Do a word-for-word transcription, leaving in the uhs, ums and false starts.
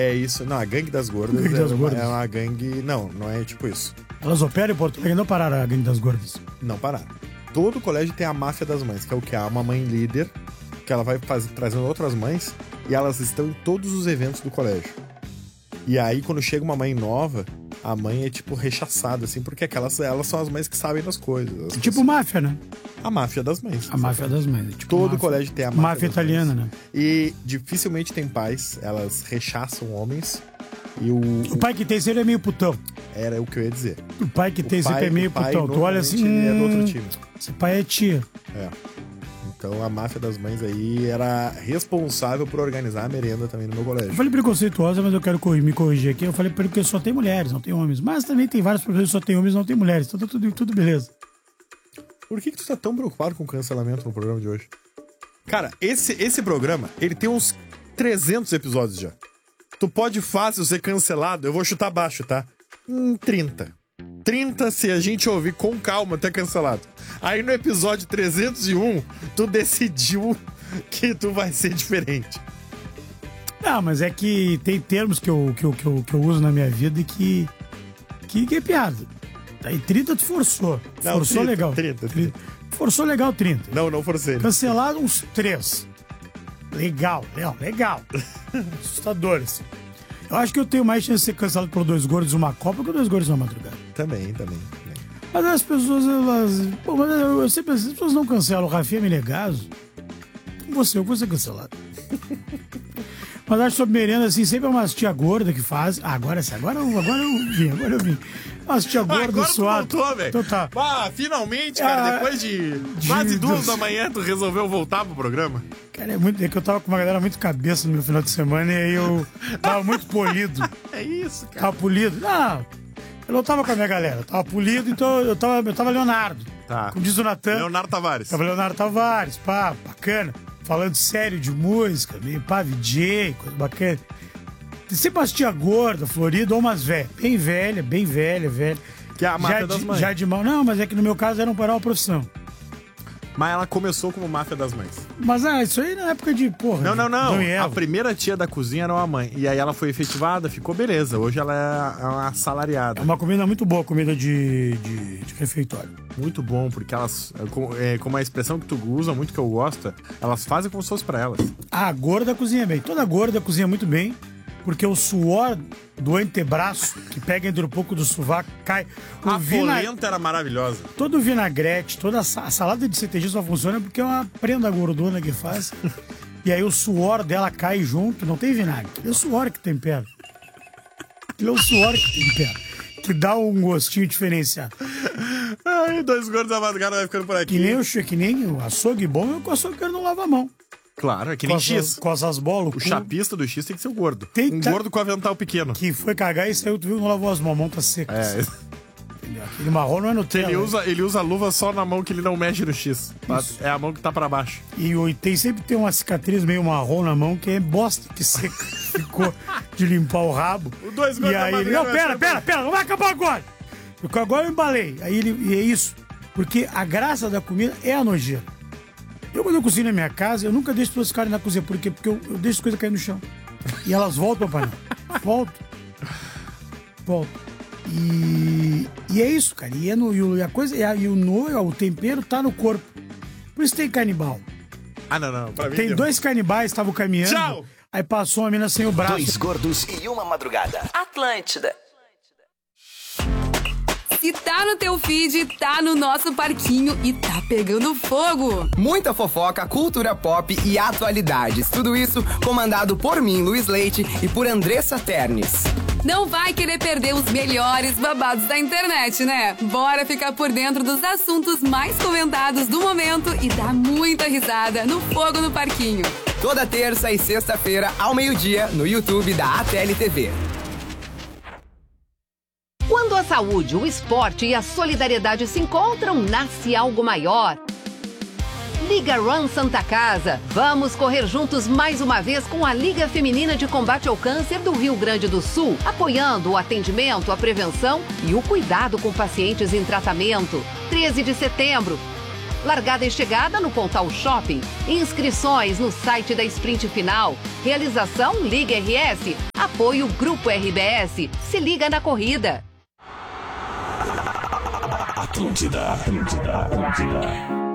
É isso. Não, a gangue das gordas, gangue das é, gordas. Uma, é uma gangue... Não, não é tipo isso. Elas operam em Porto Alegre, não pararam a gangue das gordas. Não pararam. Todo colégio tem a máfia das mães, que é o que? É uma mãe líder, que ela vai fazer, trazendo outras mães, e elas estão em todos os eventos do colégio. E aí, quando chega uma mãe nova, a mãe é, tipo, rechaçada, assim, porque aquelas, elas são as mães que sabem das coisas. Tipo pessoas... máfia, né? A máfia das mães. A máfia das mães. É tipo Todo máfia. colégio tem a máfia Máfia das italiana, mães. né? E dificilmente tem pais, elas rechaçam homens. E o, o pai que tem sempre é meio putão. Era o que eu ia dizer. O pai que o tem pai, sempre é meio pai, putão. Tu olha assim. Ele é do outro hum, time. Esse pai é tia. É. Então a máfia das mães aí era responsável por organizar a merenda também no meu colégio. Eu falei preconceituosa, mas eu quero me corrigir aqui. Eu falei porque só tem mulheres, não tem homens. Mas também tem vários professores que só tem homens, não tem mulheres. Então tá tudo, tudo beleza. Por que, que tu tá tão preocupado com o cancelamento no programa de hoje? Cara, esse, esse programa, ele tem uns trezentos episódios já. Tu pode fácil ser cancelado, eu vou chutar baixo, tá? Hum, trinta. trinta se a gente ouvir com calma até cancelado. Aí no episódio trezentos e um, tu decidiu que tu vai ser diferente. Não, mas é que tem termos que eu, que eu, que eu, que eu uso na minha vida e que, que, que é piada. Aí trinta tu forçou. Não, forçou trinta, legal. trinta, trinta. Forçou legal trinta. Não, não forcei. Cancelado uns três. Legal, legal, legal. Assustadores. Eu acho que eu tenho mais chance de ser cancelado por Dois Gordos uma Copa que Dois Gordos uma Madrugada. Também, também. também. Mas as pessoas, elas... Pô, mas eu, eu sempre... As pessoas não cancelam o Rafinha Menegaso. Você, eu vou ser cancelado. Mas acho que sobre merenda, assim, sempre é umas tia gorda que faz... Ah, agora sim, agora, eu- agora eu vim, agora eu vim. Umas tia gorda Agora tu suada. voltou, velho. Então tá. Ah, finalmente, cara, Ah, depois de de- quase duas dos- da manhã, tu resolveu voltar pro programa? Cara, é, muito, é que eu tava com uma galera muito cabeça no meu final de semana e aí eu tava muito polido. É isso, cara. Tava polido. Não, eu não tava com a minha galera. Eu tava polido, então eu tava, eu tava Leonardo. Tá. Como diz o Natan. Leonardo Tavares. Tava Leonardo Tavares, pá, bacana. Falando sério de música, meio pá, V J, coisa bacana. Tem sempre umas tia gorda, florida, ou umas velhas. Bem velha, bem velha, velha. Que é a máfia já das de, mães. Já de mal. Não, mas é que no meu caso era um parar uma profissão. Mas ela começou como máfia das mães. Mas ah, isso aí na época de, porra. Não, não, não. Dom e Eva. A primeira tia da cozinha era uma mãe. E aí ela foi efetivada, ficou beleza. Hoje ela é uma assalariada. É uma comida muito boa, comida de, de, de refeitório. Muito bom, porque elas, como, é, como a expressão que tu usa, muito que eu gosto, elas fazem como se fosse pra elas. A gorda cozinha bem. Toda gorda cozinha muito bem, porque o suor do antebraço, que pega entre um pouco do sovaco, cai. O A vina- polenta era maravilhosa. Todo o vinagrete, toda a sa- a salada de C T G só funciona porque é uma prenda gordona que faz. E aí o suor dela cai junto, não tem vinagre. É o suor que tempera. É o suor que tempera. Que dá um gostinho diferenciado. Ai, Dois Gordos da Madrugada vai ficando por aqui. Que nem o, che- que nem o açougue bom, é o açougue que não lava a mão. Claro, é que Com nem as, X. com essas bolas. O cu, chapista do X tem que ser o gordo. Tem- um tá- gordo com avental pequeno. Que foi cagar e saiu, tu viu, não lavou as mãos, a mão tá seca. É, Entendeu? Aquele marrom não é Nutella. ele usa, ele usa a luva só na mão que ele não mexe no X. Tá? Isso. É a mão que tá pra baixo. E o- tem, sempre tem uma cicatriz meio marrom na mão, que é bosta que seca, ficou de limpar o rabo. O Dois E Gordos da aí ele, Madrugada não, vai pera, ser- pera, pera, não vai acabar agora. Porque agora eu embalei. Aí ele, e é isso. Porque a graça da comida é a nojeira. Eu, quando eu cozinho na minha casa, eu nunca deixo as pessoas ficarem na cozinha. Por quê? Porque eu, eu deixo as coisas cair no chão. E elas voltam pra panela. Voltam. Voltam. E, e é isso, cara. E, é no, e o- e a coisa, e, a, e o, no, o tempero tá no corpo. Por isso tem canibal. Ah, não, não. Pra mim Tem deu. dois canibais, estavam caminhando. Tchau! Aí passou uma mina sem o braço. Dois gordos e uma madrugada. Atlântida. Se tá no teu feed, tá no nosso parquinho e tá pegando fogo. Muita fofoca, cultura pop e atualidades. Tudo isso comandado por mim, Luiz Leite, e por Andressa Ternes. Não vai querer perder os melhores babados da internet, né? Bora ficar por dentro dos assuntos mais comentados do momento e dar muita risada no Fogo no Parquinho. Toda terça e sexta-feira, ao meio-dia, no YouTube da A T L T V. Quando a saúde, o esporte e a solidariedade se encontram, nasce algo maior. Liga Run Santa Casa. Vamos correr juntos mais uma vez com a Liga Feminina de Combate ao Câncer do Rio Grande do Sul, apoiando o atendimento, a prevenção e o cuidado com pacientes em tratamento. treze de setembro. Largada e chegada no Pontal Shopping. Inscrições no site da Sprint Final. Realização Liga R S. Apoio Grupo R B S. Se liga na corrida. Atlântida, Atlântida, Atlântida.